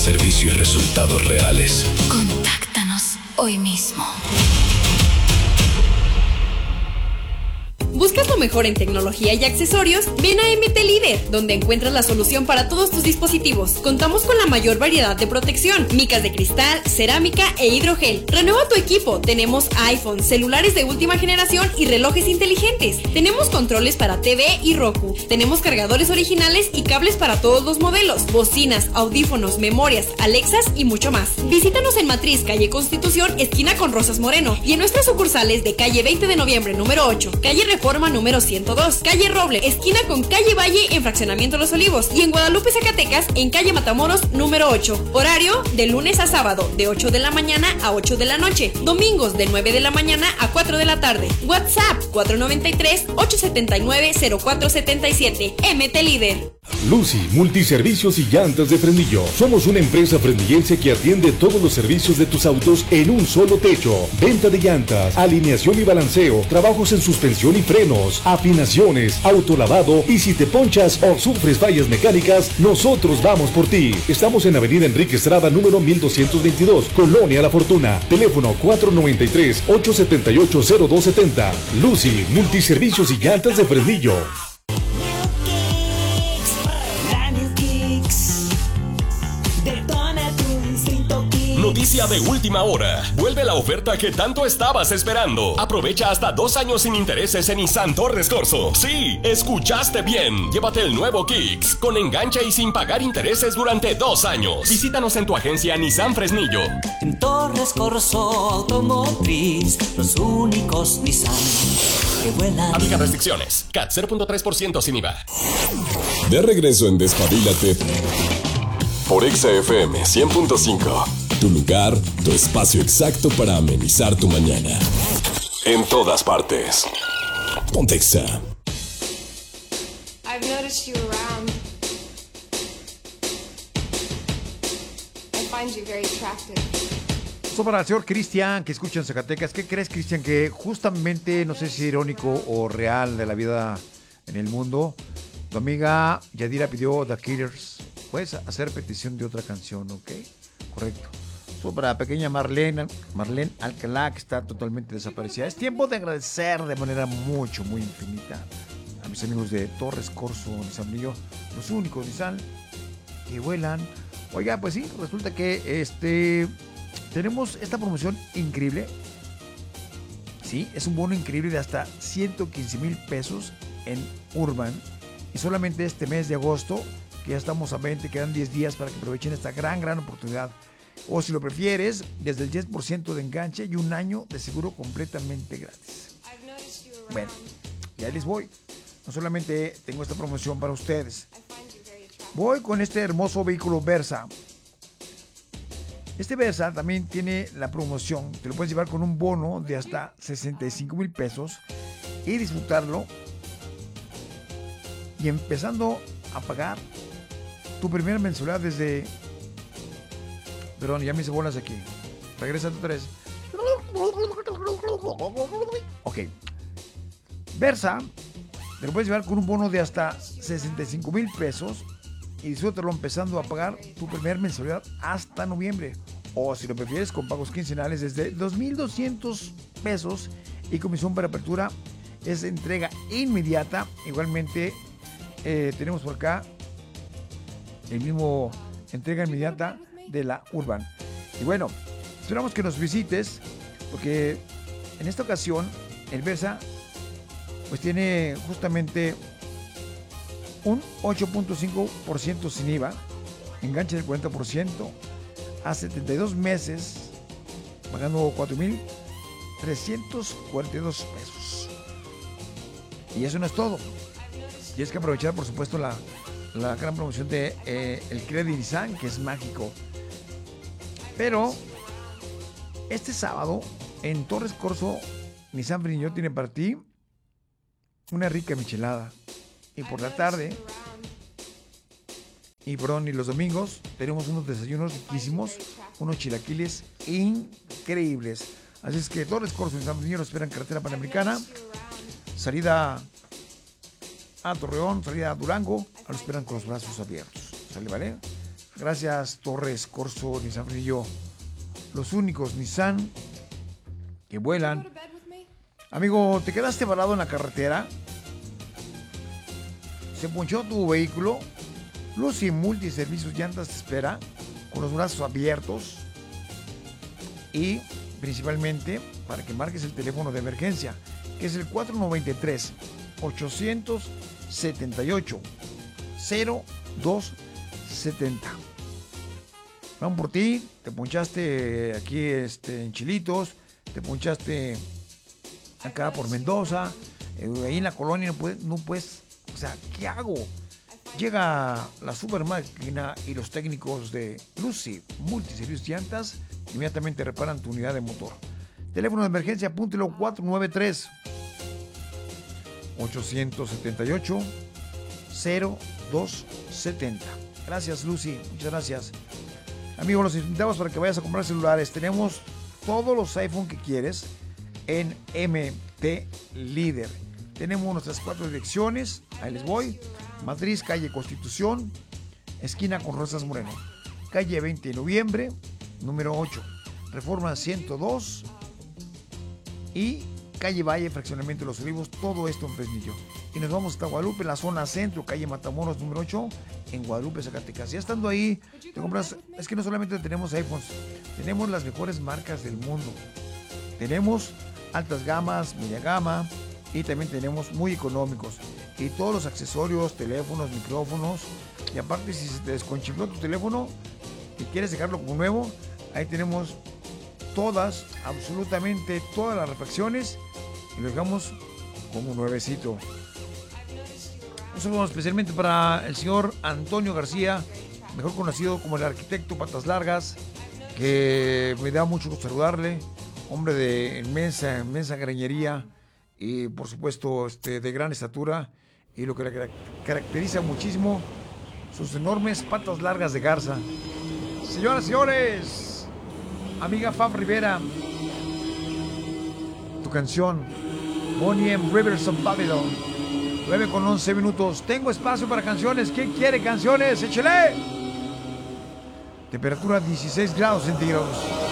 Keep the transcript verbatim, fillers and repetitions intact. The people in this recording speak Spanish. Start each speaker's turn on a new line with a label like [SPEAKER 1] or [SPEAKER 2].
[SPEAKER 1] servicio y resultados reales.
[SPEAKER 2] Contáctanos hoy mismo.
[SPEAKER 3] ¿Buscas lo mejor en tecnología y accesorios? Ven a M T Líder, donde encuentras la solución para todos tus dispositivos. Contamos con la mayor variedad de protección, micas de cristal, cerámica e hidrogel. Renueva tu equipo. Tenemos iPhone, celulares de última generación y relojes inteligentes. Tenemos controles para T V y Roku. Tenemos cargadores originales y cables para todos los modelos, bocinas, audífonos, memorias, Alexas y mucho más. Visítanos en Matriz, calle Constitución, esquina con Rosas Moreno, y en nuestras sucursales de calle veinte de noviembre número ocho, calle Reforma número ciento dos, calle Roble, esquina con calle Valle en Fraccionamiento Los Olivos, y en Guadalupe, Zacatecas, en calle Matamoros número ocho. Horario de lunes a sábado de ocho de la mañana a ocho de la noche, domingos de nueve de la mañana a cuatro de la tarde. WhatsApp cuatro nueve tres, ocho siete nueve, cero cuatro siete siete. M T Líder.
[SPEAKER 4] Lucy, multiservicios y llantas de Fresnillo. Somos una empresa fresnillense que atiende todos los servicios de tus autos en un solo techo. Venta de llantas, alineación y balanceo, trabajos en suspensión y frenos, afinaciones, autolavado, y si te ponchas o sufres fallas mecánicas, nosotros vamos por ti. Estamos en Avenida Enrique Estrada, número mil doscientos veintidós, Colonia La Fortuna. Teléfono cuatro nueve tres, ocho siete ocho, cero dos siete cero. Lucy, multiservicios y llantas de Fresnillo.
[SPEAKER 5] Noticia de última hora. Vuelve la oferta que tanto estabas esperando. Aprovecha hasta dos años sin intereses en Nissan Torres Corso. Sí, escuchaste bien. Llévate el nuevo Kicks con enganche y sin pagar intereses durante dos años. Visítanos en tu agencia Nissan Fresnillo.
[SPEAKER 6] En Torres Corso Automotriz, los únicos Nissan que vuelan.
[SPEAKER 5] Aplica restricciones. C A T cero punto tres por ciento sin I V A.
[SPEAKER 7] De regreso en Despabilate por Exa F M cien punto cinco. Tu lugar, tu espacio exacto para amenizar tu mañana. En todas partes. Ponte Exa.
[SPEAKER 8] I've noticed you around. I find you very attractive.
[SPEAKER 9] Esto para el señor Cristian, que escucha en Zacatecas. ¿Qué crees, Cristian? Que justamente, no sé si irónico o real de la vida en el mundo, tu amiga Yadira pidió The Killers. Puedes hacer petición de otra canción, ¿ok? Correcto. Esto para la pequeña Marlene, Marlene Alcalá, que está totalmente desaparecida. Es tiempo de agradecer de manera mucho, muy infinita a mis amigos de Torres Corso, Nissan Brillo, los únicos Nissan que vuelan. Oiga, pues sí, resulta que este tenemos esta promoción increíble. Sí, es un bono increíble de hasta ciento quince mil pesos en Urban. Y solamente este mes de agosto, que ya estamos a veinte, quedan diez días para que aprovechen esta gran, gran oportunidad. O si lo prefieres, desde el diez por ciento de enganche y un año de seguro completamente gratis. Bueno, ya les voy. No solamente tengo esta promoción para ustedes. Voy con este hermoso vehículo Versa. Este Versa también tiene la promoción. Te lo puedes llevar con un bono de hasta sesenta y cinco mil pesos y disfrutarlo. Y empezando a pagar tu primera mensualidad desde... Perdón, ya me hice bolas aquí. Regresa otra vez. Ok. Versa, te lo puedes llevar con un bono de hasta sesenta y cinco mil pesos y disfrútalo empezando a pagar tu primera mensualidad hasta noviembre. O si lo prefieres, con pagos quincenales desde dos mil doscientos pesos y comisión para apertura es entrega inmediata. Igualmente, eh, tenemos por acá el mismo entrega inmediata de la Urban. Y bueno, esperamos que nos visites, porque en esta ocasión el Versa pues tiene justamente un ocho punto cinco por ciento sin I V A, enganche del cuarenta por ciento a setenta y dos meses, pagando cuatro mil trescientos cuarenta y dos pesos. Y eso no es todo. Tienes que aprovechar, por supuesto, la, la gran promoción de eh, el Credit Nissan, que es mágico. Pero este sábado en Torres Corso, Nissan Fresnillo tiene para ti una rica michelada. Y por la tarde, y perdón, y los domingos tenemos unos desayunos riquísimos, unos chilaquiles increíbles. Así es que Torres Corso y Nissan Fresnillo nos esperan en carretera Panamericana, salida a Torreón, salida a Durango, nos esperan con los brazos abiertos. ¿Sale, vale? Gracias, Torres Corso Nissan Frenillo. Los únicos Nissan que vuelan. Amigo, ¿te quedaste varado en la carretera? ¿Se ponchó tu vehículo? Lucy Multiservicios Llantas te espera con los brazos abiertos y principalmente para que marques el teléfono de emergencia, que es el cuatro noventa y tres, ochocientos setenta y ocho, cero dos setenta. Van por ti, te ponchaste aquí este, en Chilitos, te ponchaste acá por Mendoza, eh, ahí en la colonia no puedes, no puedes, o sea, ¿qué hago? Llega la super máquina y los técnicos de Lucy Multiservicios Llantas inmediatamente reparan tu unidad de motor. Teléfono de emergencia, apúntelo, cuatro noventa y tres, ochocientos setenta y ocho, cero dos setenta. Gracias, Lucy, muchas gracias. Amigos, los invitamos para que vayas a comprar celulares. Tenemos todos los iPhone que quieres en M T Líder. Tenemos nuestras cuatro direcciones, ahí les voy. Madrid, calle Constitución, esquina con Rosas Moreno. Calle veinte de noviembre, número ocho. Reforma ciento dos. Y calle Valle, fraccionamiento de Los Olivos, todo esto en Fresnillo. Y nos vamos hasta Guadalupe, en la zona centro, calle Matamoros, número ocho, en Guadalupe, Zacatecas. Ya estando ahí, te compras, es que no solamente tenemos iPhones, tenemos las mejores marcas del mundo. Tenemos altas gamas, media gama, y también tenemos muy económicos. Y todos los accesorios, teléfonos, micrófonos. Y aparte, si se te desconchifló tu teléfono y quieres dejarlo como nuevo, ahí tenemos todas, absolutamente todas las refacciones y lo dejamos como nuevecito. Un saludo especialmente para el señor Antonio García, mejor conocido como el arquitecto Patas Largas, que me da mucho gusto saludarle, hombre de inmensa, inmensa greñería y por supuesto este, de gran estatura, y lo que le caracteriza muchísimo, sus enormes patas largas de garza. Señoras y señores, amiga Fab Rivera, tu canción Bonnie M. Rivers of Babylon. Nueve con once minutos. Tengo espacio para canciones. ¿Quién quiere canciones? ¡Échale! Temperatura dieciséis grados centígrados.